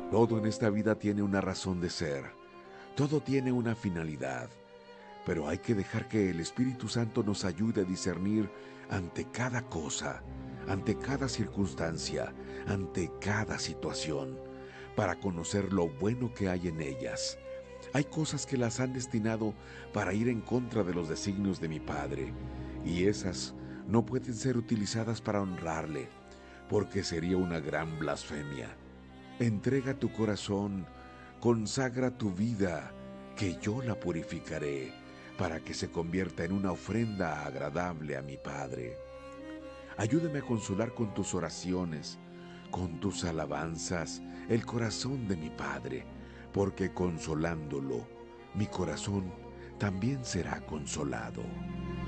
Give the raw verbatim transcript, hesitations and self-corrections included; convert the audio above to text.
Todo en esta vida tiene una razón de ser, todo tiene una finalidad, pero hay que dejar que el Espíritu Santo nos ayude a discernir ante cada cosa, ante cada circunstancia, ante cada situación, para conocer lo bueno que hay en ellas. Hay cosas que las han destinado para ir en contra de los designios de mi Padre, y esas no pueden ser utilizadas para honrarle, porque sería una gran blasfemia. Entrega tu corazón, consagra tu vida, que yo la purificaré, para que se convierta en una ofrenda agradable a mi Padre. Ayúdame a consolar con tus oraciones, con tus alabanzas, el corazón de mi Padre, porque consolándolo, mi corazón también será consolado.